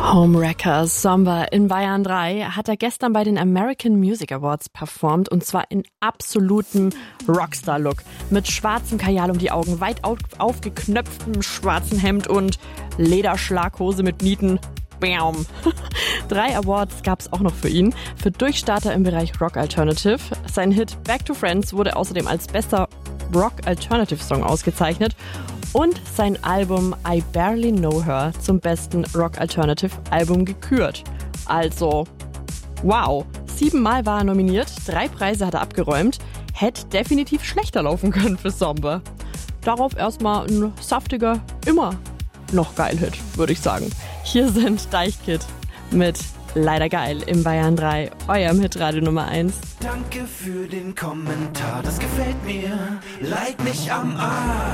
Homewrecker Somber in Bayern 3 hat er gestern bei den American Music Awards performt, und zwar in absolutem Rockstar-Look. Mit schwarzem Kajal um die Augen, weit aufgeknöpftem schwarzen Hemd und Lederschlaghose mit Nieten. Bam. 3 Awards gab es auch noch für ihn. Für Durchstarter im Bereich Rock Alternative. Sein Hit Back to Friends wurde außerdem als bester Rock Alternative Song ausgezeichnet. Und sein Album I Barely Know Her zum besten Rock Alternative Album gekürt. Also, wow. 7-mal war er nominiert, 3 Preise hat er abgeräumt. Hätte definitiv schlechter laufen können für Somber. Darauf erstmal ein saftiger, immer noch geil Hit, würde ich sagen. Hier sind Deichkind mit Leider geil im Bayern 3, eurem Hitradio Nummer 1. Danke für den Kommentar, das gefällt mir. Like mich am Arsch.